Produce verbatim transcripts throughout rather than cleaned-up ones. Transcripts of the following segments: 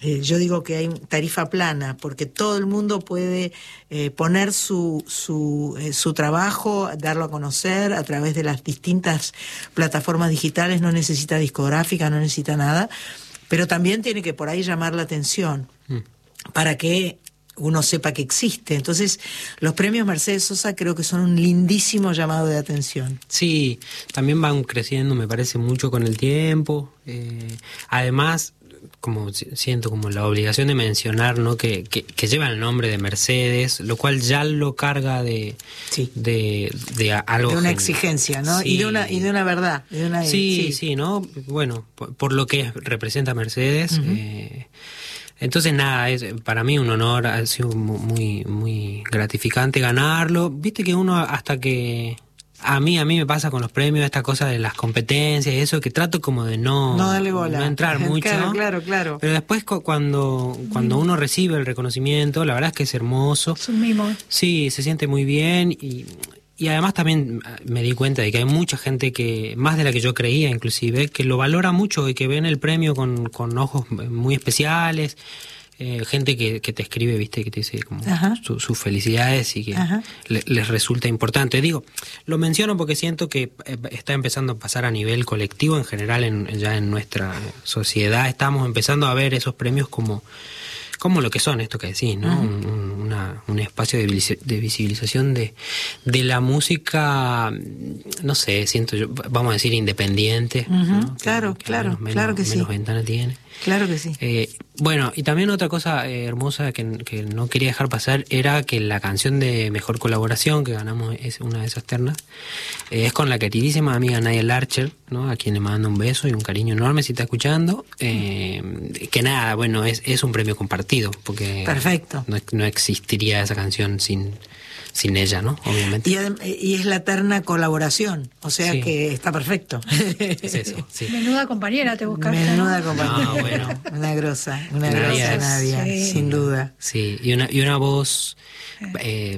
Eh, yo digo que hay tarifa plana, porque todo el mundo puede eh, poner su su, eh, su trabajo, darlo a conocer a través de las distintas plataformas digitales, no necesita discográfica, no necesita nada, pero también tiene que por ahí llamar la atención mm. para que uno sepa que existe. Entonces, los premios Mercedes Sosa creo que son un lindísimo llamado de atención. Sí, también van creciendo, me parece, mucho con el tiempo. Eh, además, como siento como la obligación de mencionar, ¿no? que, que, que lleva el nombre de Mercedes, lo cual ya lo carga de sí. de, de algo de una gen... exigencia, ¿no? Sí. Y de una y de una verdad, de una sí, sí, sí, ¿no? Bueno, por, por lo que representa Mercedes. Uh-huh. eh, entonces nada, es para mí un honor, ha sido muy muy gratificante ganarlo. Viste que uno hasta que A mí, a mí me pasa con los premios, esta cosa de las competencias y eso, que trato como de no, no, darle bola. no entrar mucho. Claro, claro, claro. Pero después cuando, cuando uno recibe el reconocimiento, la verdad es que es hermoso. Es un mimo. Sí, se siente muy bien y, y además también me di cuenta de que hay mucha gente que, más de la que yo creía inclusive, que lo valora mucho y que ven el premio con, con ojos muy especiales. Eh, gente que, que te escribe, viste, que te dice como su, sus felicidades y que le, les resulta importante. Digo, lo menciono porque siento que está empezando a pasar a nivel colectivo en general, en, ya en nuestra sociedad. Estamos empezando a ver esos premios como, como lo que son, esto que decís, ¿no? Uh-huh. Un, una, un espacio de, de visibilización de, de la música, no sé, siento yo, vamos a decir independiente. Uh-huh. ¿no? Claro, que, que claro, menos, claro que menos sí. Menos ventana tiene. Claro que sí. Eh, bueno, y también otra cosa eh, hermosa que, que no quería dejar pasar era que la canción de Mejor Colaboración, que ganamos es una de esas ternas, eh, es con la queridísima amiga Nadia Larcher, ¿no? A quien le mando un beso y un cariño enorme si está escuchando. Eh, que nada, bueno, es, es un premio compartido, porque perfecto. No, no existiría esa canción sin... sin ella, ¿no? Obviamente. Y, y es la terna colaboración, o sea sí. que está perfecto. Es eso, sí. Menuda compañera te buscaste. Menuda ¿no? compañera. No, bueno. Una grosa, una Nadia grosa es, Nadia, sí. sin duda. Sí, y una, y una voz eh,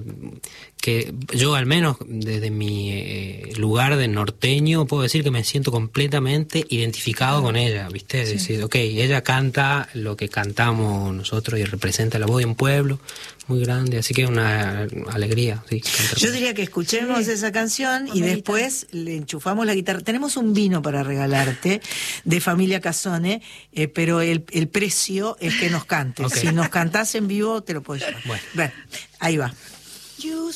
que yo al menos desde mi eh, lugar de norteño puedo decir que me siento completamente identificado sí. con ella, ¿viste? Es sí. decir, ok, ella canta lo que cantamos nosotros y representa la voz de un pueblo muy grande, así que es una alegría. Sí, yo diría que escuchemos sí. esa canción y después le enchufamos la guitarra. Tenemos un vino para regalarte de Familia Casone, eh, pero el, el precio es que nos cantes. Okay. Si nos cantás en vivo te lo puedo llevar. Bueno. Bueno, ahí va.